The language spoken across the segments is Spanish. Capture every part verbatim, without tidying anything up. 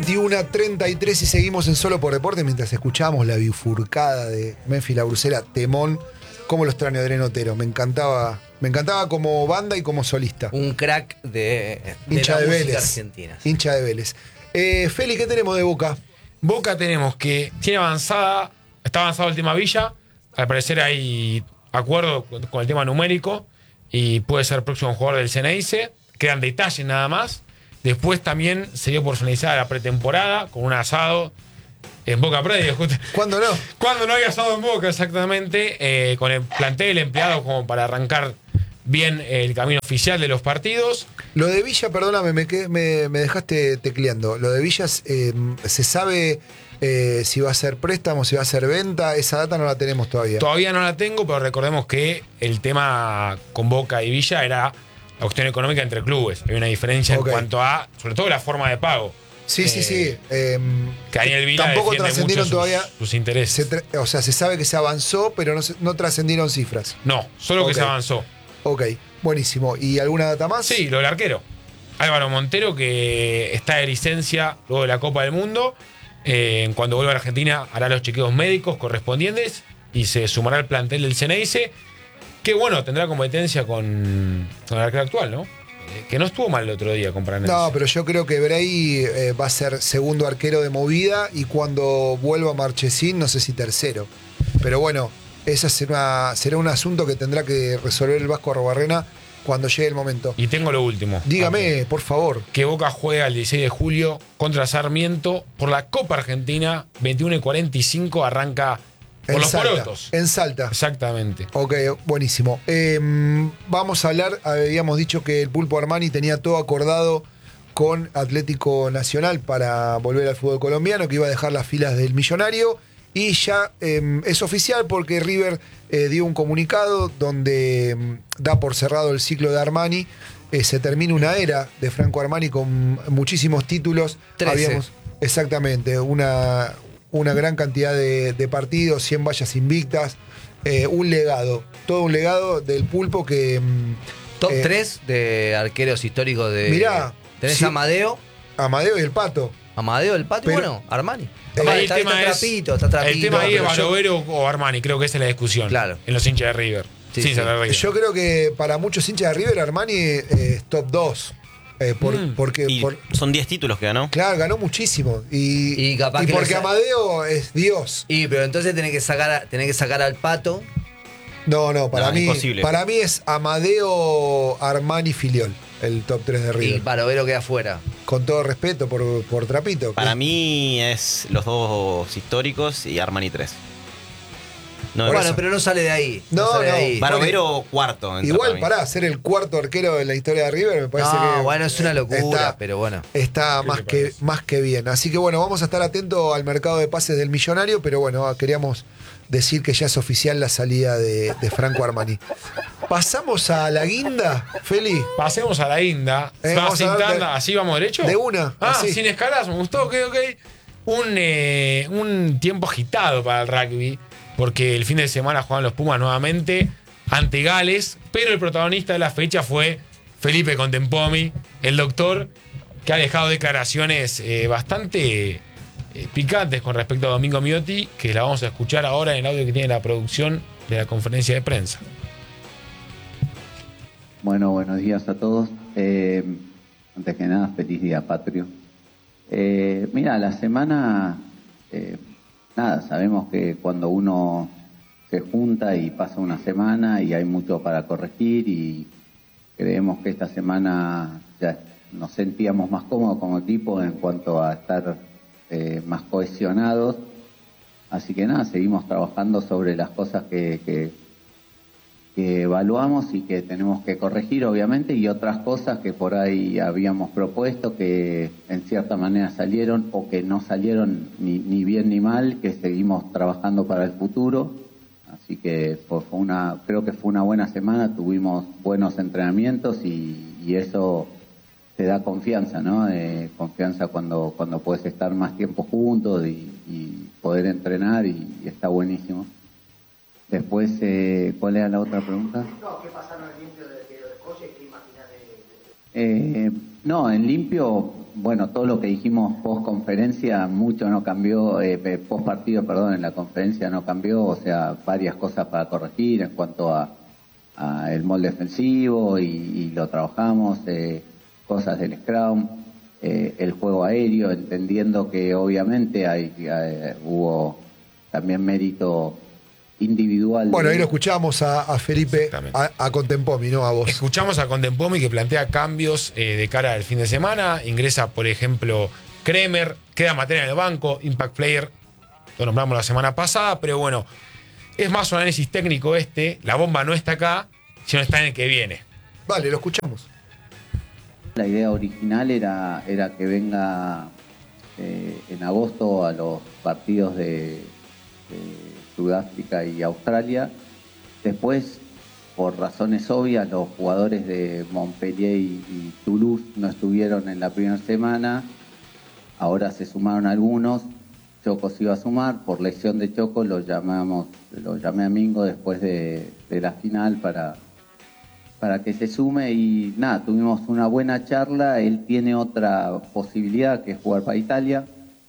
veintiuno treinta y tres y seguimos en Solo por Deporte mientras escuchábamos la bifurcada de Memphis La Brucera, temón. Cómo lo extraño a Adrián Otero. Me encantaba, me encantaba como banda y como solista. Un crack de, de hincha la de música Vélez. argentina. Hincha de Vélez. Eh, Feli, ¿qué tenemos de Boca? Boca tenemos que tiene avanzada, está avanzado el tema Villa. Al parecer hay acuerdo con el tema numérico y puede ser próximo jugador del Ceneice. Quedan detalles nada más. Después también se dio por finalizada la pretemporada con un asado en Boca Predio. ¿Cuándo no? Cuando no había asado en Boca, exactamente. Eh, con el plantel empleado como para arrancar bien el camino oficial de los partidos. Lo de Villa, perdóname, me, quedé- me, me dejaste tecleando. Lo de Villa, eh, ¿se sabe eh, si va a ser préstamo, si va a ser venta? Esa data no la tenemos todavía. Todavía no la tengo, pero recordemos que el tema con Boca y Villa era la cuestión económica entre clubes. Hay una diferencia Ok. en cuanto a, sobre todo, la forma de que Sí, Eh, sí, sí. Eh, Daniel Vila tampoco defiende trascendieron mucho sus- todavía. sus intereses. se tra- o sea, se sabe que se avanzó, pero no, se- no trascendieron cifras. No, solo Ok. que se avanzó. Ok, buenísimo. ¿Y alguna data más? Sí, lo del arquero. Álvaro Montero, que está de licencia luego de la Copa del Mundo. Eh, cuando vuelva a Argentina hará los chequeos médicos correspondientes y se sumará al plantel del Ceneice, que bueno, tendrá competencia con, con el arquero actual, ¿no? Eh, que no estuvo mal el otro día con Paranense. No, pero yo creo que Bray eh, va a ser segundo arquero de movida y cuando vuelva Marchesín, no sé si tercero. Pero bueno, ese será, será un asunto que tendrá que resolver el Vasco Arrobarrena cuando llegue el momento. Y tengo lo último. Dígame, por favor. Que Boca juega el dieciséis de julio contra Sarmiento por la Copa Argentina, veintiuno y cuarenta y cinco, arranca por En los Salta, porotos. En Salta. Exactamente. Ok, buenísimo. Eh, vamos a hablar, habíamos dicho que el Pulpo Armani tenía todo acordado con Atlético Nacional para volver al fútbol colombiano, que iba a dejar las filas del Millonario. Y ya eh, es oficial porque River eh, dio un comunicado donde eh, da por cerrado el ciclo de Armani. Eh, se termina una era de Franco Armani con muchísimos títulos. trece. Habíamos, exactamente, una, una gran cantidad de, de partidos, cien vallas invictas. Eh, un legado, todo un legado del Pulpo que... mm, Top eh, tres de arqueros históricos de. Mirá, Tenés sí. a Amadeo. Amadeo y el Pato. Amadeo del Patio, Pero- bueno, Armani. Eh, Está, Ahí está, el tema está es- trapito, está trapito. El tema ahí es pero yo- Barovero o Armani, creo que esa es la discusión. Claro. En los hinchas de River. Sí, Sin sí. ser de River. Yo creo que para muchos hinchas de River, Armani eh, es top dos. Eh, por- Mm. porque, Y por- son diez títulos que ganó. claro, ganó muchísimo. Y, Y capaz y que porque lo sa- Amadeo es Dios. Y pero entonces tenés que sacar, a- tenés que sacar al Pato. No, no, para No, mí imposible. para mí es Amadeo, Armani, Filiol, el top tres de Y River. Barovero queda afuera. Con todo respeto por, por Trapito. Para que- mí es los dos históricos y Armani tres. No, Por Bueno, eso. pero no sale de ahí. No, sale de no. ahí. Barovero cuarto. entra Igual, mí. para ser el cuarto arquero en la historia de River, me parece No, que. bueno, es una locura, está- pero bueno. Está ¿Qué más te que, parece? más que bien. Así que bueno, vamos a estar atentos al mercado de pases del Millonario, pero bueno, queríamos decir que ya es oficial la salida de, de Franco Armani. Pasamos a la guinda, Feli. Pasemos a la Inda. Eh, Va vamos sin a ver de- tanda, así vamos derecho. de una, Ah, así. sin escalas, me gustó, ok, ok. Un, eh, un tiempo agitado para el rugby, porque el fin de semana juegan los Pumas nuevamente ante Gales, pero el protagonista de la fecha fue Felipe Contempomi, el doctor, que ha dejado declaraciones eh, bastante eh, picantes con respecto a Domingo Miotti, que la vamos a escuchar ahora en el audio que tiene la producción de la conferencia de prensa. Bueno, buenos días a todos. Eh, antes que nada, feliz día patrio. Eh, mira, la semana, eh, nada, sabemos que cuando uno se junta y pasa una semana y hay mucho para corregir y creemos que esta semana ya nos sentíamos más cómodos como equipo en cuanto a estar eh, más cohesionados. Así que nada, seguimos trabajando sobre las cosas que... que que evaluamos y que tenemos que corregir, obviamente, y otras cosas que por ahí habíamos propuesto que en cierta manera salieron o que no salieron ni, ni bien ni mal, que seguimos trabajando para el futuro. Así que fue, fue una, creo que fue una buena semana, tuvimos buenos entrenamientos y, y eso te da confianza, ¿no? Eh, confianza cuando, cuando puedes estar más tiempo juntos y, y poder entrenar y, y está buenísimo. Después, eh, ¿cuál era la otra pregunta? No, ¿qué pasaron en limpio de, de, de Escocia y qué imaginas de, de... Eh, no, en limpio bueno, todo lo que dijimos post conferencia, mucho no cambió, eh, post partido, perdón, en la conferencia no cambió, o sea, varias cosas para corregir en cuanto a, a el molde defensivo y, y lo trabajamos, eh, cosas del scrum, eh, el juego aéreo, entendiendo que obviamente hay, eh, hubo también mérito individual. Bueno, de... ahí lo escuchamos a, a Felipe, a, a Contempomi, ¿no? A vos. Escuchamos a Contempomi que plantea cambios eh, de cara al fin de semana. Ingresa, por ejemplo, Kremer, queda Matera en el banco, Impact Player, lo nombramos la semana pasada, pero bueno, es más un análisis técnico este. La bomba no está acá, sino está en el que viene. Vale, lo escuchamos. La idea original era, era que venga eh, en agosto a los partidos de... de Sudáfrica y Australia. Después, por razones obvias, los jugadores de Montpellier y, y Toulouse no estuvieron en la primera semana. Ahora se sumaron algunos. Choco se iba a sumar. Por lesión de Choco lo llamamos, lo llamé a Mingo después de, de la final para, para que se sume. Y nada, tuvimos una buena charla. Él tiene otra posibilidad que es jugar para Italia.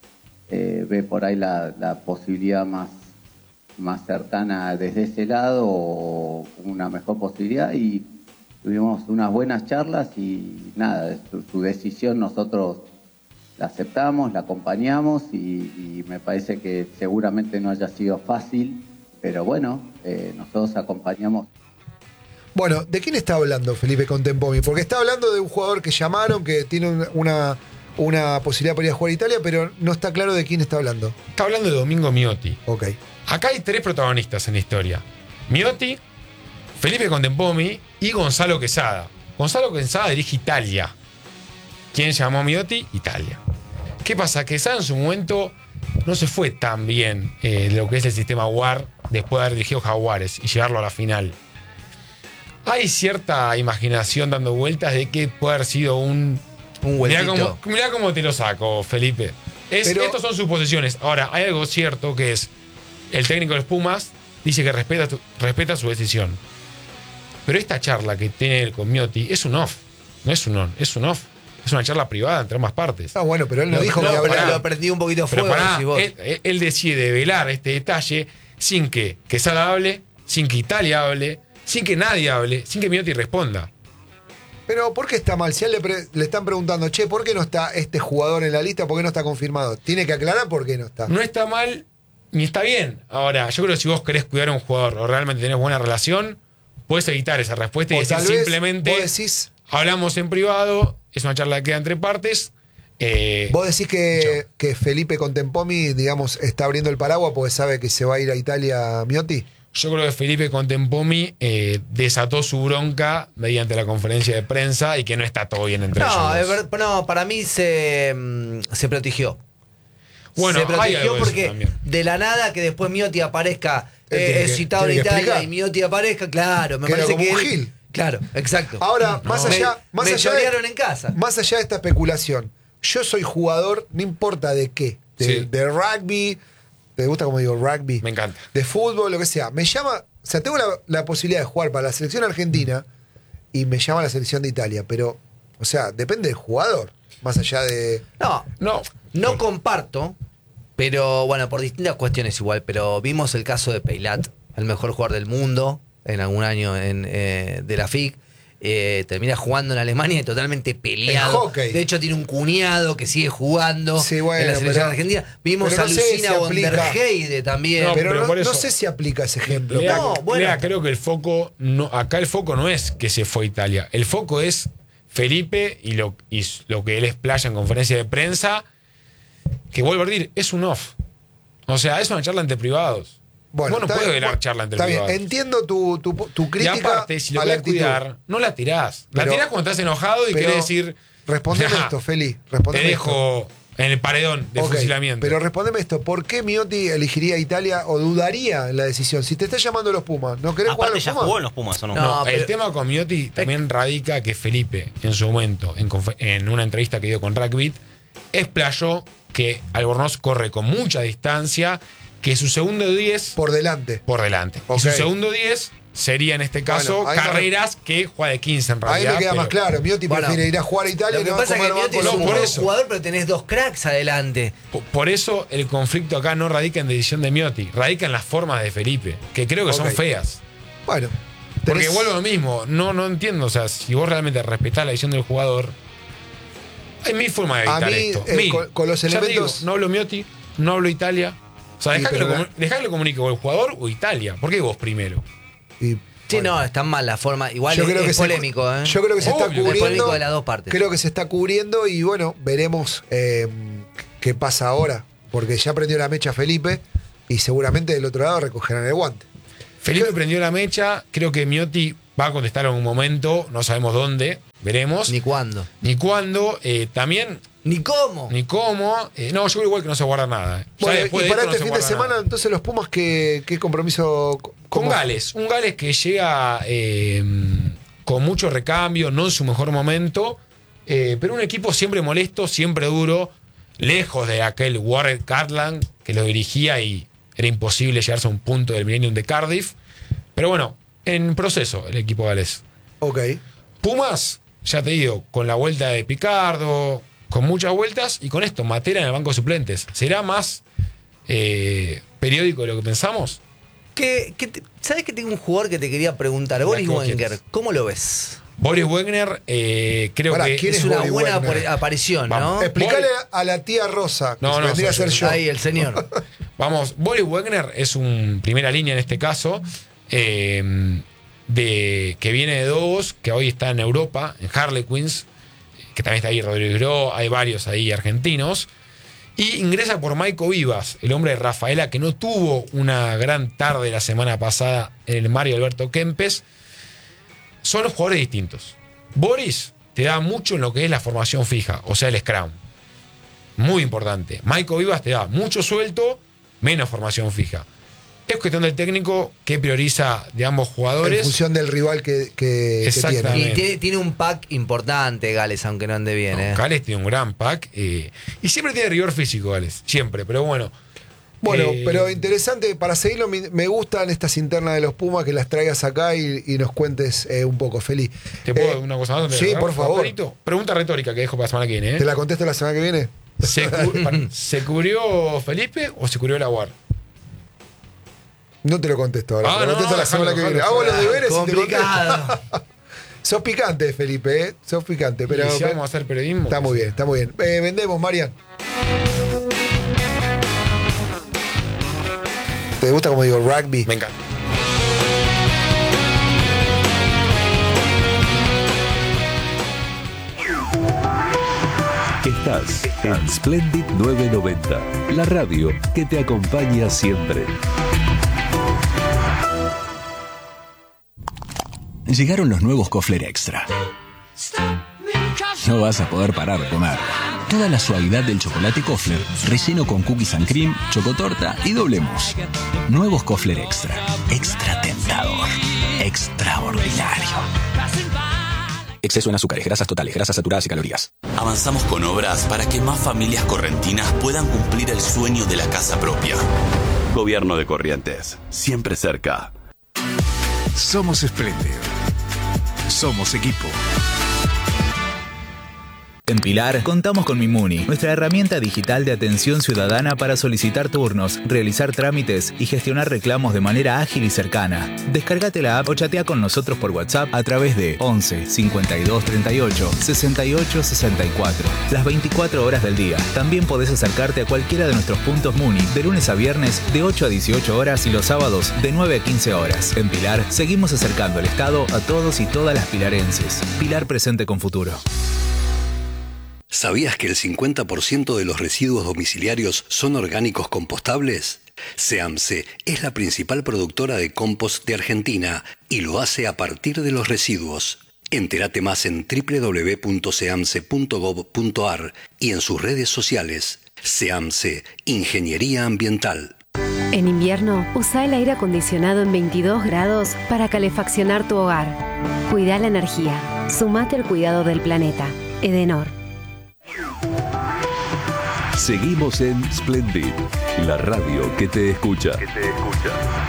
Eh, ve por ahí la, la posibilidad más más cercana desde ese lado o una mejor posibilidad y tuvimos unas buenas charlas y nada, su, su decisión nosotros la aceptamos, la acompañamos y, y me parece que seguramente no haya sido fácil, pero bueno, eh, nosotros acompañamos. Bueno, ¿de quién está hablando Felipe Contempomi? Porque está hablando de un jugador que llamaron, que tiene una, una posibilidad para ir a jugar a Italia, pero no está claro de quién está hablando. Está hablando de Domingo Miotti. Ok. Acá hay tres protagonistas en la historia. Miotti, Felipe Contempomi y Gonzalo Quesada. Gonzalo Quesada dirige Italia. ¿Quién llamó a Miotti? Italia. ¿Qué pasa? Quesada en su momento no se fue tan bien eh, lo que es el sistema W A R después de haber dirigido Jaguares y llevarlo a la final. Hay cierta imaginación dando vueltas de que puede haber sido un... Un Mirá vueltito. cómo, mirá cómo te lo saco, Felipe. Es, Pero- Estos son suposiciones. Ahora, hay algo cierto que es... El técnico de los Pumas dice que respeta, tu- respeta su decisión. Pero esta charla que tiene él con Miotti es un off. No es un on, es un off. Es una charla privada entre ambas partes. Ah, bueno, pero él no, No, dijo no, que Pero hablaba. lo prendí un poquito Pero fuego, pará, decís vos. él, él decide velar este detalle sin que Quesada hable, sin que Italia hable, sin que nadie hable, sin que Miotti responda. Pero ¿por qué está mal? Si a él le, pre- le están preguntando, che, ¿por qué no está este jugador en la lista? ¿Por qué no está confirmado? Tiene que aclarar por qué no está. No está mal ni está bien. Ahora, yo creo que si vos querés cuidar a un jugador o realmente tenés buena relación, puedes evitar esa respuesta y O decir tal vez simplemente vos decís, hablamos en privado, es una charla que queda entre partes. eh, vos decís que, que Felipe Contempomi, digamos, está abriendo el paraguas porque sabe que se va a ir a Italia Miotti. Yo creo que Felipe Contempomi eh, desató su bronca mediante la conferencia de prensa y que no está todo bien entre No, es ellos. ver- no, para mí se, mm, se protegió. Bueno, se hay protegió algo de eso porque también. de la nada que después Miotti aparezca Él eh, tiene que- citado en tiene que Italia explicar. y Miotti aparezca, claro, me Que era parece como que un él- Gil. Claro, exacto. Ahora, más Me- allá, más me allá chorearon de, en casa. más allá de esta especulación, yo soy jugador, no importa de qué, de, Sí. de rugby, ¿te gusta como digo rugby? Me encanta. De fútbol, lo que sea. Me llama, o sea, tengo la, la posibilidad de jugar para la selección argentina y me llama la selección de Italia, pero, o sea, depende del jugador, más allá de... No, No, no comparto, pero bueno, por distintas cuestiones igual, pero vimos el caso de Peilat, el mejor jugador del mundo en algún año en, eh, de la F I C. Eh, termina jugando en Alemania y totalmente peleado. En hockey. De hecho, tiene un cuñado que sigue jugando Sí, bueno, en la selección pero- argentina. Vimos pero a no sé si Lucina von der aplica. Heide también. No, pero pero no, por no eso- sé si aplica ese ejemplo. Lea, No, bueno. Lea, creo que el foco, no, acá el foco no es que se fue a Italia. El foco es Felipe y lo, y lo que él explaya en conferencia de prensa, que vuelvo a decir, es un off. O sea, es una charla entre privados. Bueno, Vos no está puedes bien, velar bueno, charla entre está bien, privados. entiendo tu, tu, tu Y crítica aparte, si lo a la querés actitud. cuidar, no la tirás. La Pero- tirás cuando estás enojado y pero querés decir... Respondeme "Nah, esto, Feli. Te Respondeme dejo en el paredón de Ok, fusilamiento. pero respondeme esto, ¿por qué Miotti elegiría Italia o dudaría en la decisión? Si te está llamando los Pumas, ¿no querés jugar a Aparte los ya Pumas? jugó en los Pumas, ¿o no? No, No, pero- el tema con Miotti también radica que Felipe, en su momento, en, confe- en una entrevista que dio con Rugby, explayó que Albornoz corre con mucha distancia, que su segundo diez Por delante. por delante. Ok. Y su segundo diez sería en este caso Bueno, ahí me- Carreras, que juega de quince en Ahí realidad. me queda pero- más claro. Miotti Bueno, prefiere ir a jugar a Italia Lo y que no pasa a es que comer Miotti banco es un no, solo. por buen eso. jugador, pero tenés dos cracks adelante. Por- Por eso el conflicto acá no radica en decisión de Miotti, radica en las formas de Felipe, que creo que son Ok. feas. Bueno. Porque tenés- vuelvo a lo mismo, no, no entiendo, o sea, si vos realmente respetás la decisión del jugador, hay mil formas de A evitar mí, esto. eh, Mil. con- con los Ya te elementos- digo, no hablo Miotti, no hablo Italia. O sea, Sí, dejá, que, pero lo, la- comu- dejá que lo comunique o el jugador o Italia. ¿Por qué vos primero? y- Sí, bueno. no, está mal la forma. Igual Yo es, creo que es se- polémico, ¿eh? Yo creo que se está Obvio que es Es cubriendo. polémico de las dos partes. Creo que se está cubriendo y bueno, veremos eh, qué pasa ahora. Porque ya prendió la mecha Felipe y seguramente del otro lado recogerán el guante. Felipe prendió la mecha, creo que Miotti va a contestar en un momento, no sabemos dónde, veremos. Ni cuándo. Ni cuándo, eh, también, Ni cómo. ni cómo. Eh, no, yo creo igual que no se guarda nada. eh. Ya Bueno, después y de para esto no este se fin de guarda semana, nada. entonces los Pumas, ¿qué, qué compromiso? Con cómo- Gales, un Gales que llega eh, con mucho recambio, no en su mejor momento, eh, pero un equipo siempre molesto, siempre duro, lejos de aquel Warren Cartland que lo dirigía y era imposible llegarse a un punto del Millennium de Cardiff. Pero bueno, en proceso el equipo galés. Ok. Pumas, ya te digo, con la vuelta de Picardo, con muchas vueltas y con esto, Matera en el banco de suplentes. ¿Será más eh, periódico de lo que pensamos? ¿Qué, qué te- ¿Sabes que tengo un jugador que te quería preguntar? Boris ¿cómo Wenger, quieres? ¿cómo lo ves? Boris Wagner, eh, creo Pará, que ¿quién Es es una Boris buena Wenger? apar- aparición, ¿no? Vamos. Explícale Boris- a la tía Rosa, que No, se no, vendría a soy ser yo. yo. Ahí, el señor. Vamos, Boris Wagner es un primera línea en este caso, eh, de, que viene de Dobos, que hoy está en Europa, en Harlequins, que también está ahí Rodrigo Gro, hay varios ahí argentinos. Y ingresa por Maico Vivas, el hombre de Rafaela, que no tuvo una gran tarde la semana pasada en el Mario Alberto Kempes. Son jugadores distintos. Boris te da mucho en lo que es la formación fija, o sea, el scrum. Muy importante. Maico Vivas te da mucho suelto, menos formación fija. Es cuestión del técnico que prioriza de ambos En jugadores. función del rival que, que, que Exactamente. tiene. Y tiene, tiene un pack importante, Gales, aunque no ande bien, No, ¿eh? Gales tiene un gran pack. eh, y siempre tiene rigor físico, Gales. Siempre, pero bueno. Bueno, Eh, pero interesante, para seguirlo, me me gustan estas internas de los Pumas, que las traigas acá y, y nos cuentes eh, un poco, Feli. ¿Te puedo Eh, una cosa más? Sí, por favor. Paperito? Pregunta retórica que dejo para la semana que viene. ¿eh? ¿Te la contesto la semana que viene? ¿Se, cu- para- ¿Se cubrió Felipe o se cubrió la War? No te lo contesto ahora, Ah, te lo no, contesto la déjalo, semana que viene. déjalo. Hago los deberes y te Complicado. contesto. Sos picante, Felipe, ¿eh? Sos picante, pero, y si vamos a hacer periodismo. está muy bien, está muy bien. Eh, vendemos, Marian. ¿Te gusta como digo rugby? Me encanta. Estás en Splendid novecientos noventa, la radio que te acompaña siempre. Llegaron los nuevos Kofler Extra. No vas a poder parar de comer. Toda la suavidad del chocolate Kofler, relleno con cookies and cream, chocotorta y doble mousse. Nuevos Kofler Extra. Extra tentador. Extraordinario. Exceso en azúcares, grasas totales, grasas saturadas y calorías. Avanzamos con obras para que más familias correntinas puedan cumplir el sueño de la casa propia. Gobierno de Corrientes, siempre cerca. Somos Splendid. Somos equipo. En Pilar, contamos con Mimuni, nuestra herramienta digital de atención ciudadana para solicitar turnos, realizar trámites y gestionar reclamos de manera ágil y cercana. Descárgate la app o chatea con nosotros por WhatsApp a través de once cincuenta y dos treinta y ocho sesenta y ocho sesenta y cuatro. Las veinticuatro horas del día. También podés acercarte a cualquiera de nuestros puntos Muni de lunes a viernes de ocho a dieciocho horas y los sábados de nueve a quince horas. En Pilar, seguimos acercando el Estado a todos y todas las pilarenses. Pilar presente con futuro. ¿Sabías que el cincuenta por ciento de los residuos domiciliarios son orgánicos compostables? SEAMSE es la principal productora de compost de Argentina y lo hace a partir de los residuos. Entérate más en doble u doble u doble u punto seamse punto gob punto ar y en sus redes sociales. SEAMSE, Ingeniería Ambiental. En invierno, usa el aire acondicionado en veintidós grados para calefaccionar tu hogar. Cuida la energía. Sumate al cuidado del planeta. Edenor. Seguimos en Splendid, la radio que te escucha. Que te escucha.